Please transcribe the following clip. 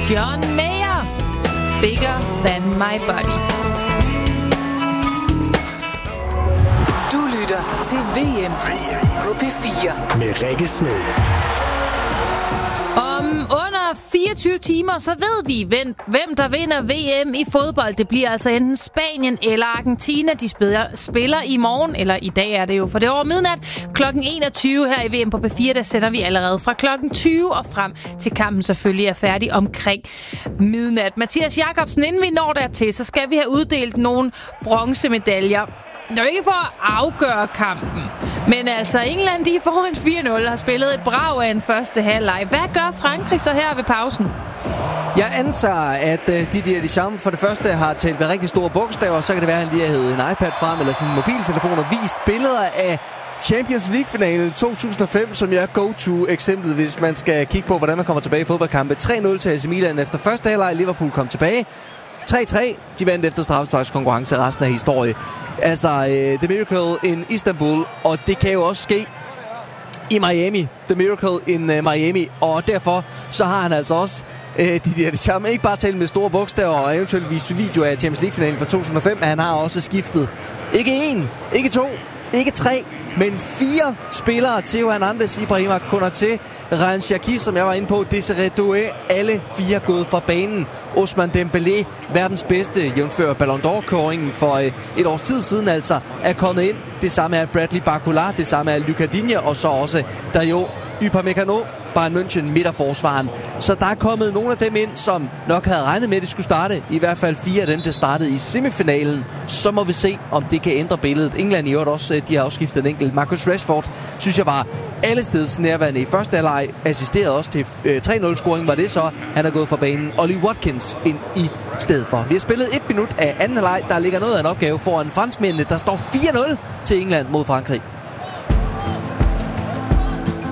John Mayer, Bigger Than My Body. Du lytter til VM på P4 med Rikke Smed. Om under 24 timer, så ved vi, hvem der vinder VM i fodbold. Det bliver altså enten Spanien eller Argentina. De spiller i morgen, eller i dag er det jo, for det er over midnat. Klokken 21 her i VM på P4, der sender vi allerede fra klokken 20 og frem til kampen selvfølgelig er færdig omkring midnat. Mathias Jakobsen, inden vi når dertil, så skal vi have uddelt nogle bronzemedaljer. Det er jo ikke for at afgøre kampen, men altså England, de er foran 4-0, har spillet et brag af en første halvleg. Hvad gør Frankrig så her ved pausen? Jeg antager, at Didier Deschamps for det første har talt med rigtig store bogstaver, så kan det være, at han lige har hævet en iPad frem eller sin mobiltelefon og vist billeder af Champions League-finalen 2005, som er go-to-eksemplet, hvis man skal kigge på, hvordan man kommer tilbage i fodboldkampe. 3-0 til AC Milan efter første halvleg. Liverpool kom tilbage. 3-3. De vandt efter straffesparkskonkurrence resten af historien. Altså, The Miracle in Istanbul, og det kan jo også ske i Miami. The Miracle in Miami, og derfor så har han altså også Didier Deschamps ikke bare talt med store bogstaver og eventuelt vist video af Champions League-finalen fra 2005, men han har også skiftet ikke 1, ikke 2, ikke 3, men 4 spillere. Theo Hernandez, Ibrahima Konaté, Ryan Cherki, som jeg var inde på, Desiré Doué, alle 4 gået fra banen. Ousmane Dembélé, verdens bedste, jævnfør Ballon d'Or-kåringen for et års tid siden altså, er kommet ind. Det samme er Bradley Barcola, det samme er Lucas Digne, og så også Dayo Upamecano, Bayern München, midterforsvaren. Så der er kommet nogle af dem ind, som nok havde regnet med, at de skulle starte. I hvert fald 4 af dem, der startede i semifinalen. Så må vi se, om det kan ændre billedet. England i øvrigt også, de har også skiftet en enkelt. Marcus Rashford, synes jeg var allesteds nærværende i første halvleg. Assisterede også til 3-0-scoring, var det så. Han er gået fra banen. Ollie Watkins ind i stedet for. Vi har spillet 1 minut af anden halvleg. Der ligger noget af en opgave foran franskmændene. Der står 4-0 til England mod Frankrig.